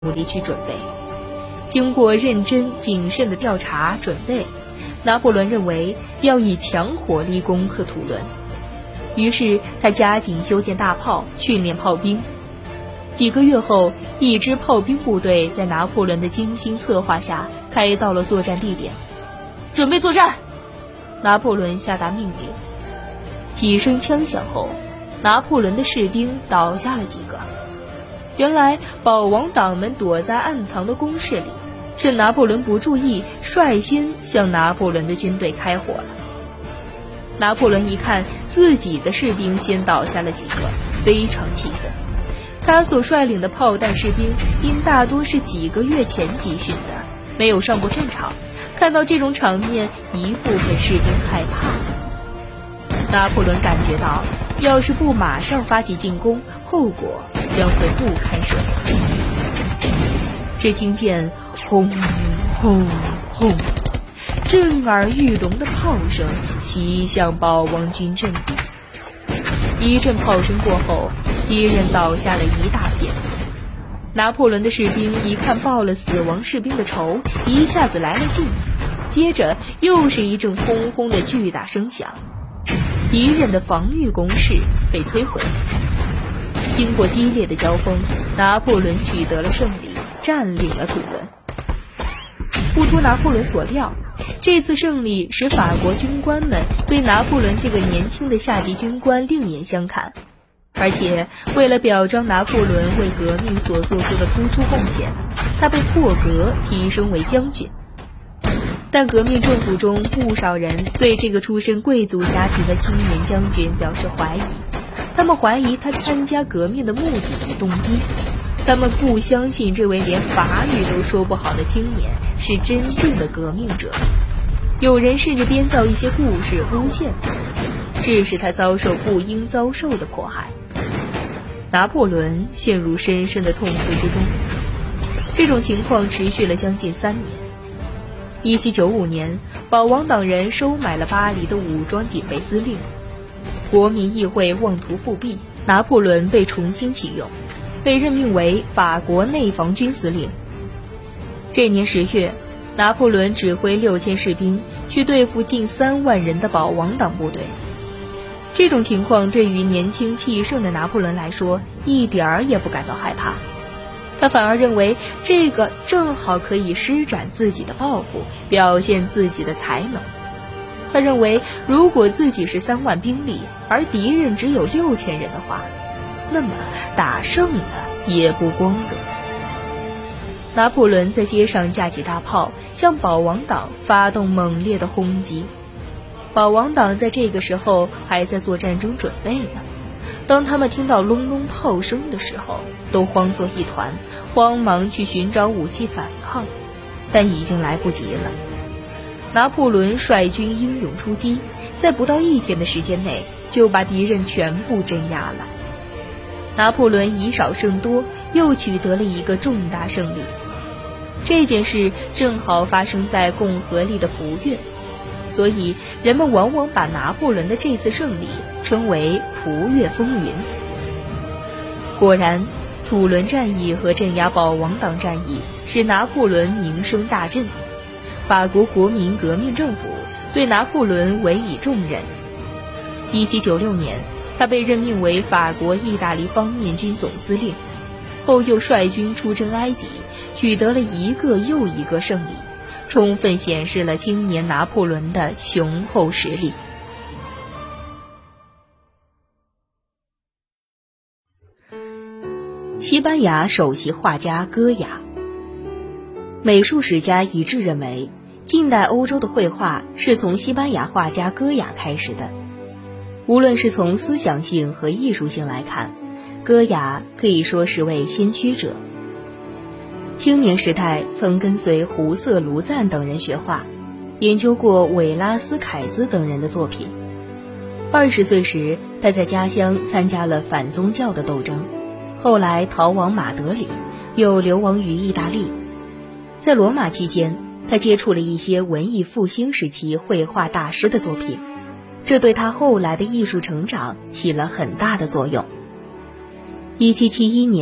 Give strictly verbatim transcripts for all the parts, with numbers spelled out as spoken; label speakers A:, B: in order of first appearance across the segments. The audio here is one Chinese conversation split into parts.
A: 努力去准备。经过认真谨慎的调查准备，拿破仑认为要以强火力攻克土伦，于是他加紧修建大炮，训练炮兵。几个月后，一支炮兵部队在拿破仑的精心策划下开到了作战地点。准备作战！拿破仑下达命令。几声枪响后，拿破仑的士兵倒下了几个。原来保王党们躲在暗藏的工事里，趁拿破仑不注意，率先向拿破仑的军队开火了。拿破仑一看自己的士兵先倒下了几个，非常气愤。他所率领的炮弹士兵因大多是几个月前集训的，没有上过战场，看到这种场面，一部分士兵害怕了。拿破仑感觉到，要是不马上发起进攻，后果将会不堪设想。只听见轰轰轰，震耳欲聋的炮声袭向保王军阵地。一阵炮声过后，敌人倒下了一大片。拿破仑的士兵一看报了死亡士兵的仇，一下子来了劲，接着又是一阵轰轰的巨大声响，敌人的防御工事被摧毁。经过激烈的交锋，拿破仑取得了胜利，占领了土伦。不出拿破仑所料，这次胜利使法国军官们对拿破仑这个年轻的下级军官另眼相看，而且为了表彰拿破仑为革命所做出的突出贡献，他被破格提升为将军。但革命政府中不少人对这个出身贵族家庭的青年将军表示怀疑，他们怀疑他参加革命的目的与动机，他们不相信这位连法语都说不好的青年是真正的革命者。有人甚至编造一些故事诬陷他，致使他遭受不应遭受的迫害。拿破仑陷入深深的痛苦之中。这种情况持续了将近三年。一七九五年，保王党人收买了巴黎的武装警备司令，国民议会妄图复辟，拿破仑被重新启用，被任命为法国内防军司令。这年十月，拿破仑指挥六千士兵去对付近三万人的保王党部队。这种情况对于年轻气盛的拿破仑来说，一点儿也不感到害怕，他反而认为这个正好可以施展自己的抱负，表现自己的才能。他认为，如果自己是三万兵力，而敌人只有六千人的话，那么打胜了也不光荣。拿破仑在街上架起大炮，向保王党发动猛烈的轰击。保王党在这个时候还在做战争准备呢。当他们听到隆隆炮声的时候，都慌作一团，慌忙去寻找武器反抗，但已经来不及了。拿破仑率军英勇出击，在不到一天的时间内就把敌人全部镇压了。拿破仑以少胜多，又取得了一个重大胜利。这件事正好发生在共和历的伏月，所以人们往往把拿破仑的这次胜利称为伏月风云。果然，土伦战役和镇压保王党战役使拿破仑名声大振，法国国民革命政府对拿破仑委以重任。一七九六年，他被任命为法国意大利方面军总司令，后又率军出征埃及，取得了一个又一个胜利，充分显示了青年拿破仑的雄厚实力。西班牙首席画家戈雅。美术史家一致认为，近代欧洲的绘画是从西班牙画家戈雅开始的。无论是从思想性和艺术性来看，戈雅可以说是位先驱者。青年时代曾跟随胡瑟、卢赞等人学画，研究过韦拉斯凯兹等人的作品。二十岁时，他在家乡参加了反宗教的斗争，后来逃往马德里，又流亡于意大利。在罗马期间，他接触了一些文艺复兴时期绘画大师的作品，这对他后来的艺术成长起了很大的作用。一七七一年，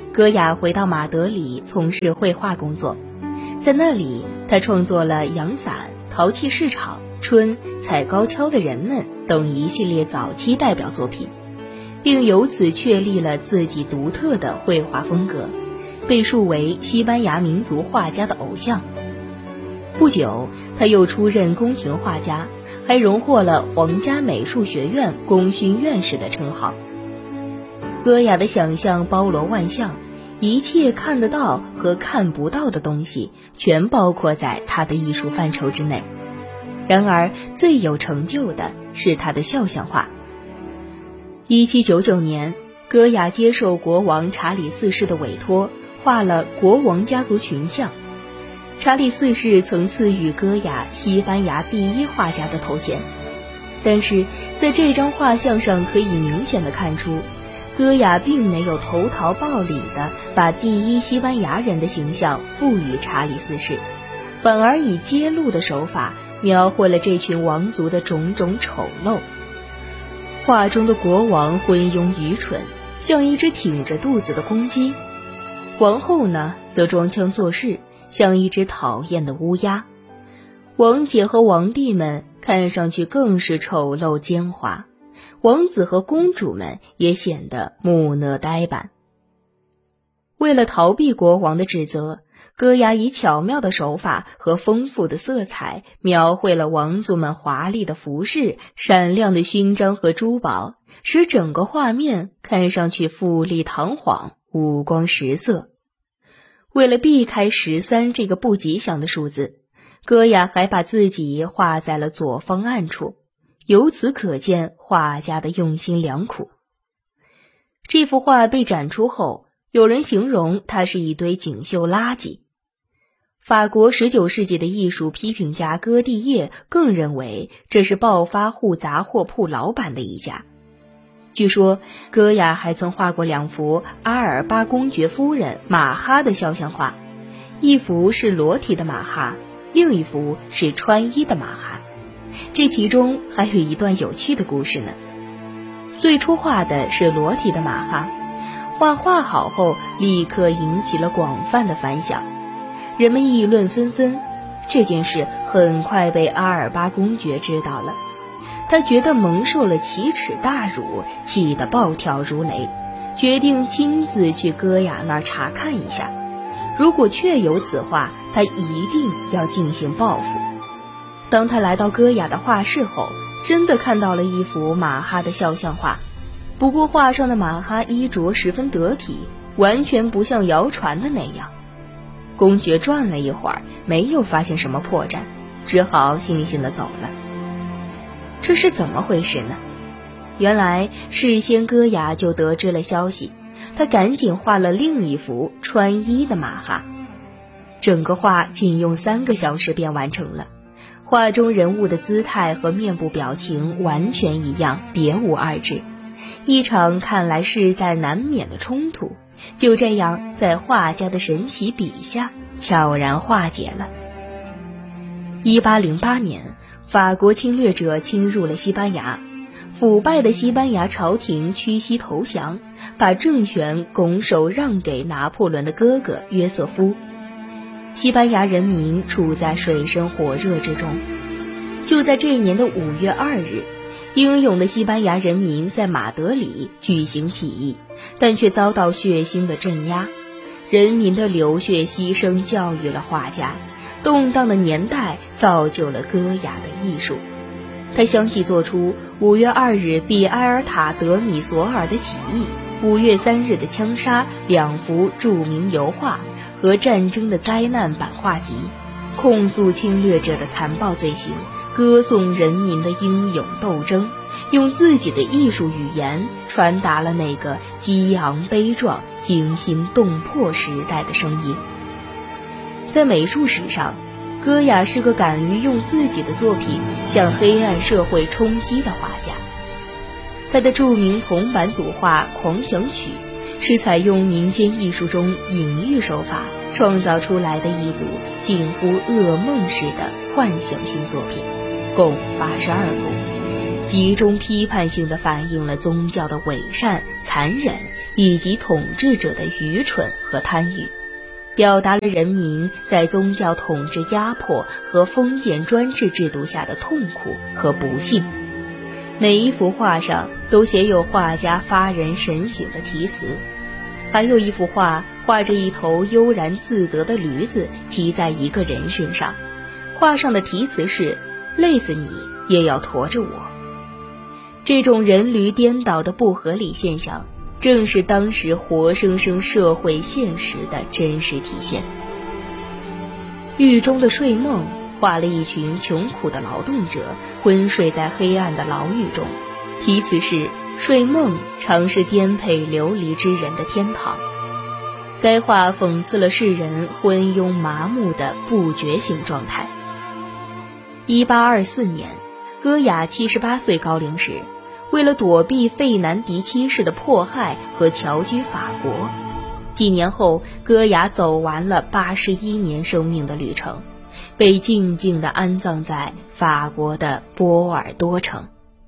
A: 戈雅回到马德里从事绘画工作，在那里他创作了《阳伞》《淘气市场》《春》《踩高跷的人们》等一系列早期代表作品，并由此确立了自己独特的绘画风格，被树为西班牙民族画家的偶像。不久，他又出任宫廷画家，还荣获了皇家美术学院功勋院士的称号。戈雅的想象包罗万象，一切看得到和看不到的东西全包括在他的艺术范畴之内。然而最有成就的是他的肖像画。一七九九年，戈雅接受国王查理四世的委托，画了国王家族群像。查理四世曾赐予戈雅西班牙第一画家的头衔，但是在这张画像上可以明显地看出，戈雅并没有投桃报李地把第一西班牙人的形象赋予查理四世，反而以揭露的手法描绘了这群王族的种种丑陋。画中的国王昏庸愚蠢，像一只挺着肚子的公鸡；王后呢，则装腔作势，像一只讨厌的乌鸦。王姐和王弟们看上去更是丑陋奸猾，王子和公主们也显得木讷呆板。为了逃避国王的指责，戈雅以巧妙的手法和丰富的色彩描绘了王族们华丽的服饰、闪亮的勋章和珠宝，使整个画面看上去富丽堂皇、五光十色。为了避开十三这个不吉祥的数字，戈雅还把自己画在了左方暗处，由此可见画家的用心良苦。这幅画被展出后，有人形容它是一堆锦绣垃圾。法国十九世纪的艺术批评家戈蒂叶更认为这是暴发户杂货铺老板的一家。据说戈雅还曾画过两幅阿尔巴公爵夫人马哈的肖像画，一幅是裸体的马哈，另一幅是穿衣的马哈。这其中还有一段有趣的故事呢。最初画的是裸体的马哈，画画好后立刻引起了广泛的反响，人们议论纷纷。这件事很快被阿尔巴公爵知道了，他觉得蒙受了奇耻大辱，气得暴跳如雷，决定亲自去戈雅那儿查看一下。如果确有此画，他一定要进行报复。当他来到戈雅的画室后，真的看到了一幅马哈的肖像画，不过画上的马哈衣着十分得体，完全不像谣传的那样。公爵转了一会儿，没有发现什么破绽，只好悻悻地走了。这是怎么回事呢？原来事先戈雅就得知了消息，他赶紧画了另一幅穿衣的马哈。整个画仅用三个小时便完成了，画中人物的姿态和面部表情完全一样，别无二致。一场看来势在难免的冲突，就这样在画家的神奇笔下悄然化解了。一八零八年，法国侵略者侵入了西班牙，腐败的西班牙朝廷屈膝投降，把政权拱手让给拿破仑的哥哥约瑟夫。西班牙人民处在水深火热之中。就在这一年的五月二日，英勇的西班牙人民在马德里举行起义，但却遭到血腥的镇压。人民的流血牺牲教育了画家，动荡的年代造就了戈雅的艺术。他相继做出五月二日比埃尔塔德米索尔的起义、五月三日的枪杀两幅著名油画和战争的灾难版画集，控诉侵略者的残暴罪行，歌颂人民的英勇斗争，用自己的艺术语言传达了那个激昂悲壮、惊心动魄时代的声音。在美术史上，戈雅是个敢于用自己的作品向黑暗社会冲击的画家。他的著名铜版组画《狂想曲》是采用民间艺术中隐喻手法创造出来的一组近乎噩梦式的幻想性作品，共八十二幅， 集中批判性地反映了宗教的伪善、残忍以及统治者的愚蠢和贪欲，表达了人民在宗教统治压迫和封建专制制度下的痛苦和不幸。每一幅画上都写有画家发人深省的题词，还有一幅画画着一头悠然自得的驴子骑在一个人身上，画上的题词是累死你也要驮着我。这种人驴颠倒的不合理现象，正是当时活生生社会现实的真实体现。狱中的睡梦画了一群穷苦的劳动者昏睡在黑暗的牢狱中，题词是睡梦常是颠沛流离之人的天堂。该画讽刺了世人昏庸麻木的不觉醒状态。一八二四年，戈雅七十八岁高龄时，为了躲避费南迪七世的迫害和侨居法国，几年后戈雅走完了八十一年生命的旅程，被静静地安葬在法国的波尔多城。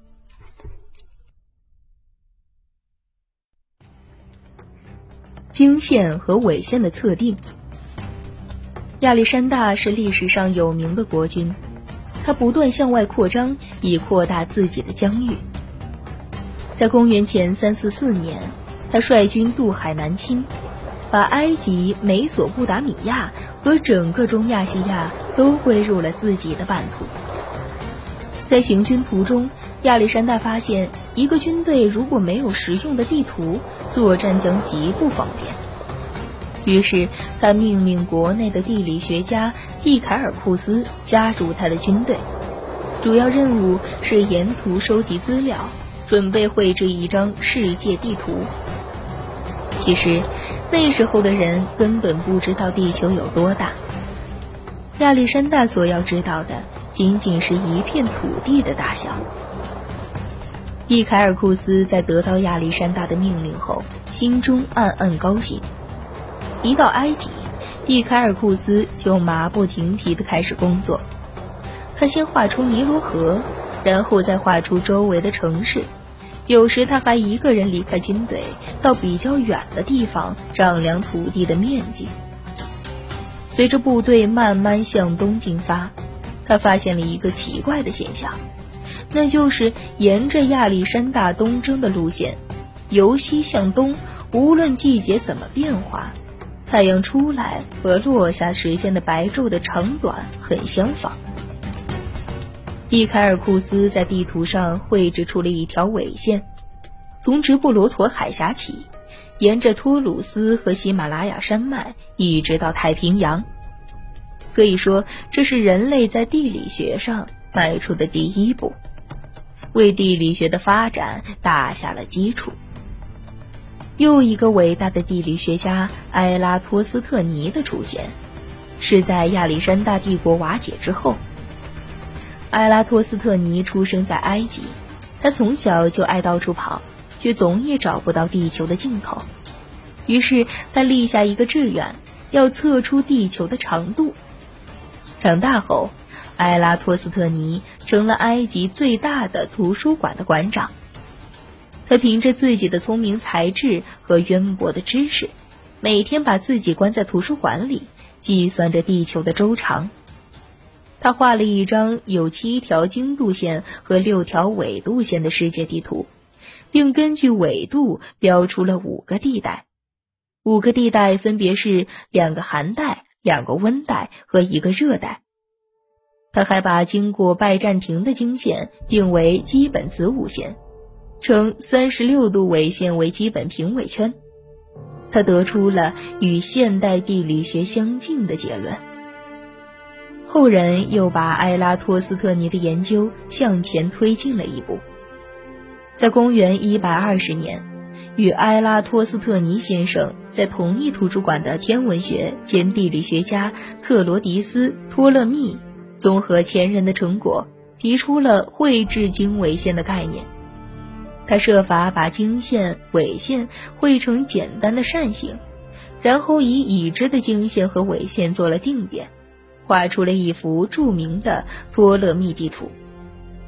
A: 经线和纬线的测定。亚历山大是历史上有名的国君，他不断向外扩张，以扩大自己的疆域。在公元前三四四年，他率军渡海南侵，把埃及、美索不达米亚和整个中亚西亚都归入了自己的版图。在行军途中，亚历山大发现，一个军队如果没有实用的地图，作战将极不方便。于是他命令国内的地理学家蒂凯尔库斯加入他的军队，主要任务是沿途收集资料，准备绘制一张世界地图。其实那时候的人根本不知道地球有多大，亚历山大所要知道的仅仅是一片土地的大小。蒂凯尔库斯在得到亚历山大的命令后，心中暗暗高兴。一到埃及，蒂凯尔库斯就马不停蹄地开始工作。他先画出尼罗河，然后再画出周围的城市，有时他还一个人离开军队，到比较远的地方丈量土地的面积。随着部队慢慢向东进发，他发现了一个奇怪的现象，那就是沿着亚历山大东征的路线，由西向东，无论季节怎么变化，太阳出来和落下时间的白昼的长短很相仿。蒂凯尔库斯在地图上绘制出了一条纬线，从直布罗陀海峡起，沿着托鲁斯和喜马拉雅山脉一直到太平洋。可以说，这是人类在地理学上迈出的第一步，为地理学的发展打下了基础。又一个伟大的地理学家埃拉托斯特尼的出现，是在亚历山大帝国瓦解之后。埃拉托斯特尼出生在埃及，他从小就爱到处跑，却总也找不到地球的尽头。于是他立下一个志愿，要测出地球的长度。长大后，埃拉托斯特尼成了埃及最大的图书馆的馆长。他凭着自己的聪明才智和渊博的知识，每天把自己关在图书馆里，计算着地球的周长。他画了一张有七条经度线和六条纬度线的世界地图，并根据纬度标出了五个地带。五个地带分别是两个寒带、两个温带和一个热带。他还把经过拜占庭的经线定为基本子午线，称三十六度纬线为基本平纬圈。他得出了与现代地理学相近的结论。后人又把埃拉托斯特尼的研究向前推进了一步。在公元一百二十年，与埃拉托斯特尼先生在同一图书馆的天文学兼地理学家特罗迪斯·托勒密综合前人的成果，提出了绘制经纬线的概念。他设法把经线、纬线绘成简单的扇形，然后以已知的经线和纬线做了定点，画出了一幅著名的托勒密地图。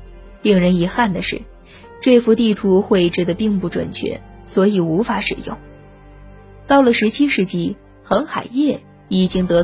A: 令人遗憾的是，这幅地图绘制的并不准确，所以无法使用。到了十七世纪，航海业已经得